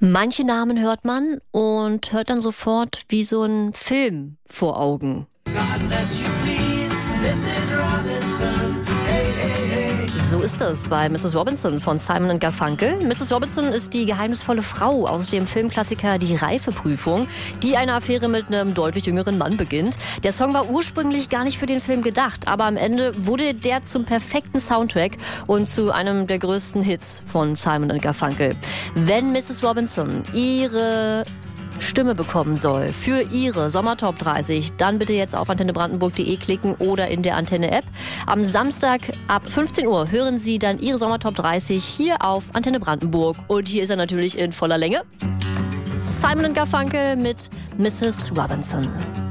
Manche Namen hört man und hört dann sofort wie so ein Film vor Augen. God bless you, please, Mrs. Robinson. Hey, hey, hey. So ist es bei Mrs. Robinson von Simon & Garfunkel. Mrs. Robinson ist die geheimnisvolle Frau aus dem Filmklassiker Die Reifeprüfung, die eine Affäre mit einem deutlich jüngeren Mann beginnt. Der Song war ursprünglich gar nicht für den Film gedacht, aber am Ende wurde der zum perfekten Soundtrack und zu einem der größten Hits von Simon & Garfunkel. Wenn Mrs. Robinson ihre Stimme bekommen soll für ihre Sommertop 30, dann bitte jetzt auf antennebrandenburg.de klicken oder in der Antenne-App. Am Samstag ab 15 Uhr hören Sie dann Ihre Sommertop 30 hier auf Antenne Brandenburg. Und hier ist er natürlich in voller Länge. Simon & Garfunkel mit Mrs. Robinson.